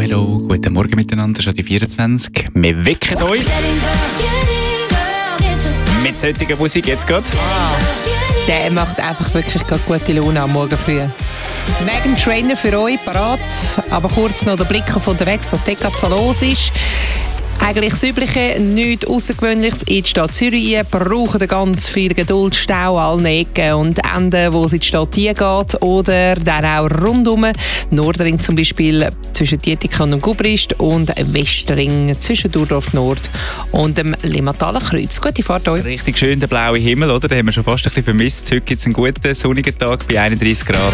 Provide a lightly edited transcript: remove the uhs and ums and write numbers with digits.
hallo, guten Morgen miteinander, schon die 24. Wir wecken euch mit solcher Musik jetzt gerade. Der macht einfach wirklich gerade gute Laune am Morgen früh. Meghan Trainor für euch parat, aber kurz noch der Blick auf unterwegs, was dort gerade so los ist. Eigentlich das Übliche, nichts Außergewöhnliches. In die Stadt Zürich brauchen ganz viel Geduld, Stau an allen Ecken und Enden, wo es in die Stadt geht. Oder dann auch rundum. Nordring zum Beispiel zwischen Dietikon und Gubrist und Westring zwischen Durdorf Nord und dem Limmathaler Kreuz. Gute Fahrt euch. Richtig schön der blaue Himmel, oder? Den haben wir schon fast ein bisschen vermisst. Heute gibt es einen guten sonnigen Tag bei 31 Grad.